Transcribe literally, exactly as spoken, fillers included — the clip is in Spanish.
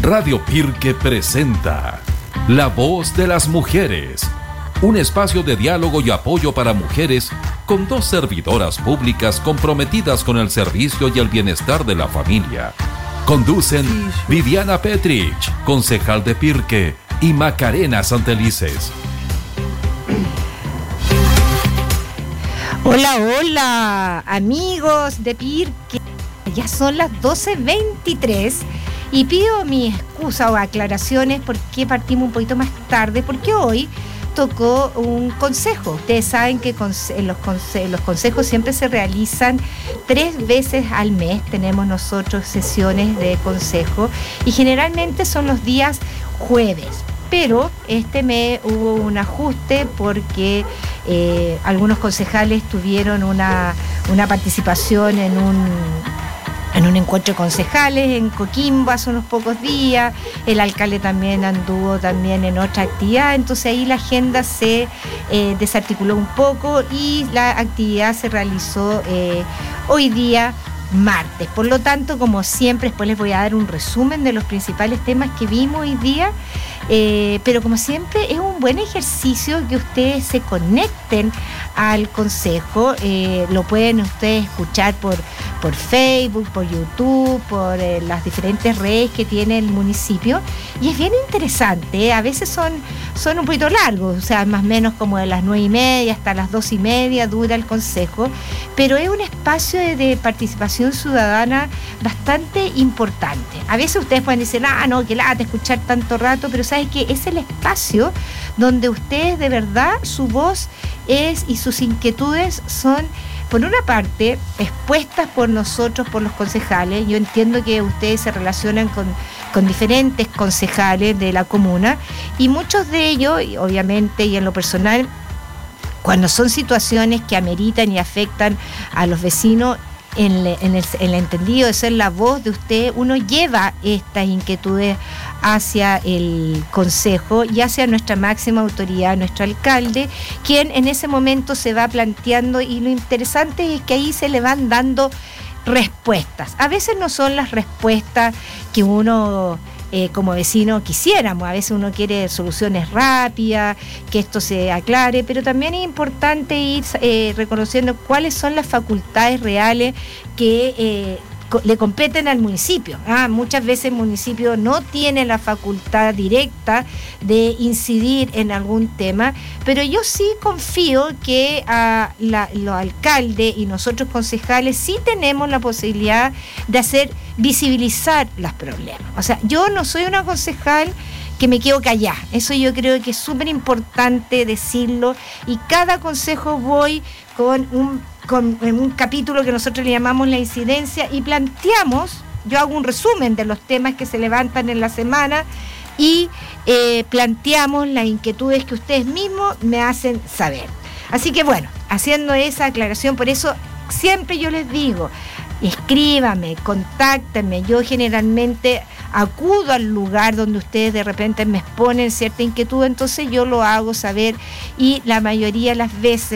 Radio Pirque presenta La Voz de las Mujeres, un espacio de diálogo y apoyo para mujeres con dos servidoras públicas comprometidas con el servicio y el bienestar de la familia. Conducen Viviana Petrich, concejal de Pirque, y Macarena Santelices. Hola, hola, amigos de Pirque. Ya son las doce veintitrés y pido mi excusa o aclaraciones porque partimos un poquito más tarde, porque hoy tocó un consejo. Ustedes saben que los, conse- los consejos siempre se realizan tres veces al mes. Tenemos nosotros sesiones de consejo y generalmente son los días jueves. Pero este mes hubo un ajuste porque eh, algunos concejales tuvieron una, una participación en un... en un encuentro de concejales en Coquimbo hace unos pocos días. El alcalde también anduvo también en otra actividad, entonces ahí la agenda se eh, desarticuló un poco y la actividad se realizó eh, hoy día martes. Por lo tanto, como siempre, después les voy a dar un resumen de los principales temas que vimos hoy día. Eh, pero como siempre es un buen ejercicio que ustedes se conecten al consejo. Eh, lo pueden ustedes escuchar por, por Facebook, por YouTube, por eh, las diferentes redes que tiene el municipio, y es bien interesante, ¿eh? A veces son, son un poquito largos, o sea, más o menos como de las nueve y media hasta las dos y media dura el consejo, pero es un espacio de, de participación ciudadana bastante importante. A veces ustedes pueden decir, ah, no, que lata escuchar tanto rato, pero ¿sabes qué? Es el espacio donde ustedes de verdad, su voz es y sus inquietudes son, por una parte, expuestas por nosotros, por los concejales. Yo entiendo que ustedes se relacionan con, con diferentes concejales de la comuna y muchos de ellos, y obviamente y en lo personal, cuando son situaciones que ameritan y afectan a los vecinos, En, le, en, el, en el entendido de ser la voz de usted, uno lleva estas inquietudes hacia el consejo y hacia nuestra máxima autoridad, nuestro alcalde, quien en ese momento se va planteando, y lo interesante es que ahí se le van dando respuestas. A veces no son las respuestas que uno eh, como vecino quisiéramos, a veces uno quiere soluciones rápidas, que esto se aclare, pero también es importante ir eh, reconociendo cuáles son las facultades reales que eh, le competen al municipio. Ah, muchas veces el municipio no tiene la facultad directa de incidir en algún tema, pero yo sí confío que a la, los alcaldes y nosotros concejales sí tenemos la posibilidad de hacer visibilizar los problemas. O sea, yo no soy una concejal que me quedo callada. Eso yo creo que es súper importante decirlo, y cada consejo voy con un con un capítulo que nosotros le llamamos la incidencia y planteamos, yo hago un resumen de los temas que se levantan en la semana y eh, planteamos las inquietudes que ustedes mismos me hacen saber. Así que bueno, haciendo esa aclaración, por eso siempre yo les digo, escríbame, contáctenme. Yo generalmente acudo al lugar donde ustedes de repente me exponen cierta inquietud, entonces yo lo hago saber, y la mayoría de las veces